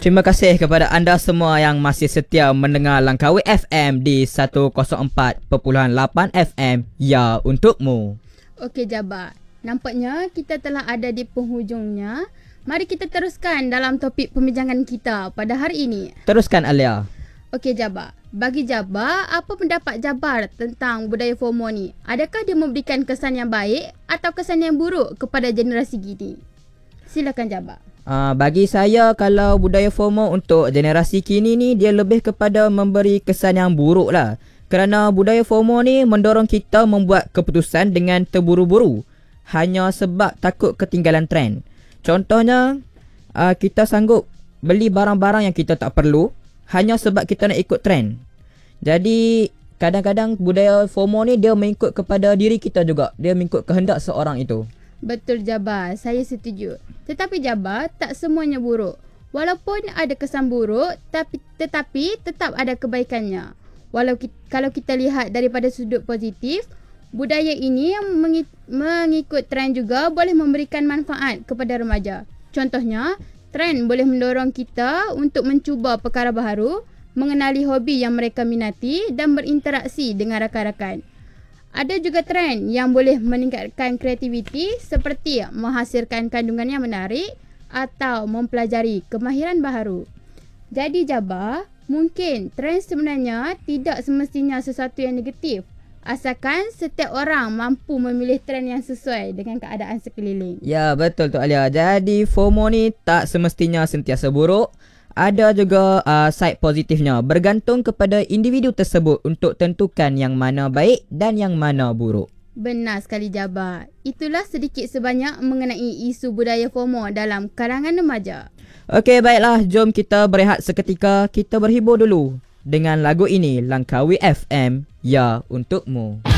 Terima kasih kepada anda semua yang masih setia mendengar Langkawi FM di 104.8 FM. Ya, untukmu. Okey Jabbar, nampaknya kita telah ada di penghujungnya. Mari kita teruskan dalam topik pembincangan kita pada hari ini. Teruskan Alia. Okey Jabbar, bagi Jabbar, apa pendapat Jabbar tentang budaya FOMO ni? Adakah dia memberikan kesan yang baik atau kesan yang buruk kepada generasi gini? Silakan Jabbar. Bagi saya, kalau budaya FOMO untuk generasi kini ni, dia lebih kepada memberi kesan yang buruk lah. Kerana budaya FOMO ni mendorong kita membuat keputusan dengan terburu-buru hanya sebab takut ketinggalan trend. Contohnya, kita sanggup beli barang-barang yang kita tak perlu hanya sebab kita nak ikut trend. Jadi, kadang-kadang budaya FOMO ni dia mengikut kepada diri kita juga. Dia mengikut kehendak seorang itu. Betul Jabbar, saya setuju. Tetapi Jabbar, tak semuanya buruk. Walaupun ada kesan buruk, tetapi tetap ada kebaikannya. Kalau kita lihat daripada sudut positif, budaya ini yang mengikut trend juga boleh memberikan manfaat kepada remaja. Contohnya, trend boleh mendorong kita untuk mencuba perkara baru, mengenali hobi yang mereka minati dan berinteraksi dengan rakan-rakan. Ada juga trend yang boleh meningkatkan kreativiti seperti menghasilkan kandungan yang menarik atau mempelajari kemahiran baharu. Jadi Jabbar, mungkin trend sebenarnya tidak semestinya sesuatu yang negatif, asalkan setiap orang mampu memilih trend yang sesuai dengan keadaan sekeliling. Ya, betul tu Alia. Jadi FOMO ni tak semestinya sentiasa buruk. Ada juga side positifnya, bergantung kepada individu tersebut untuk tentukan yang mana baik dan yang mana buruk. Benar sekali Jabbar. Itulah sedikit sebanyak mengenai isu budaya FOMO dalam kalangan remaja. Okey, baiklah, jom kita berehat seketika. Kita berhibur dulu dengan lagu ini, Langkawi FM, Ya Untukmu.